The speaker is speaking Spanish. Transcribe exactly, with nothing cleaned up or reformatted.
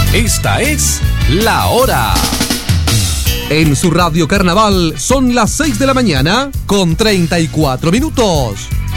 Esta es La Hora. En su radio Carnaval son las seis de la mañana con treinta y cuatro minutos.